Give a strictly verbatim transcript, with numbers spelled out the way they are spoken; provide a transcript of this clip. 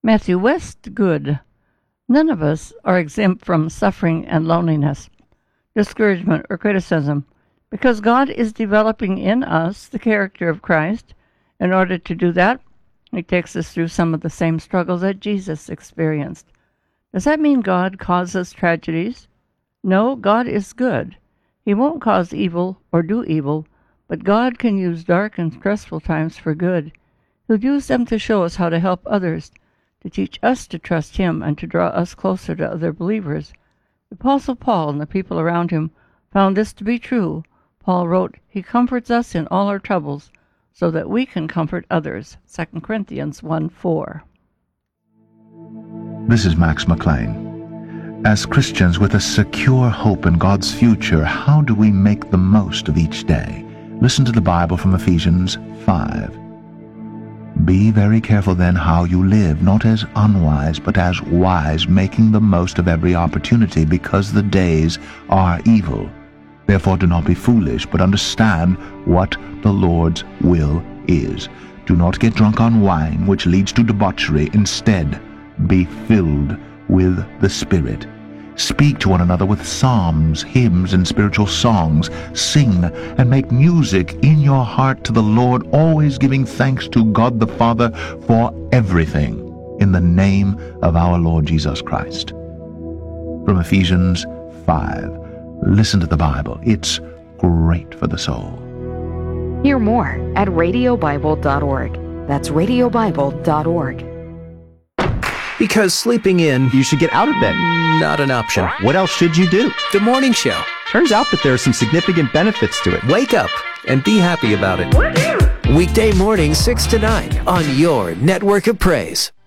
Matthew West Good. None of us are exempt from suffering and loneliness, discouragement, or criticism, because God is developing in us the character of Christ. In order to do that, He takes us through some of the same struggles that Jesus experienced. Does that mean God causes tragedies? No, God is good. He won't cause evil or do evil, but God can use dark and stressful times for good. He'll use them to show us how to help others, to teach us to trust Him, and to draw us closer to other believers. The Apostle Paul and the people around him found this to be true. Paul wrote, "He comforts us in all our troubles, so that we can comfort others." Second Corinthians one four. This is Max McLean. As Christians with a secure hope in God's future, how do we make the most of each day? Listen to the Bible from Ephesians five. Be very careful then how you live, not as unwise, but as wise, making the most of every opportunity, because the days are evil. Therefore do not be foolish, but understand what the Lord's will is. Do not get drunk on wine, which leads to debauchery. Instead, be filled with the Spirit. Speak to one another with psalms, hymns, and spiritual songs. Sing and make music in your heart to the Lord, always giving thanks to God the Father for everything, in the name of our Lord Jesus Christ. From Ephesians five. Listen to the Bible. It's great for the soul. Hear more at radio bible dot org. That's radio bible dot org. Because sleeping in, you should get out of bed. Not an option. What else should you do? The morning show. Turns out that there are some significant benefits to it. Wake up and be happy about it. Weekday mornings six to nine on your network of praise.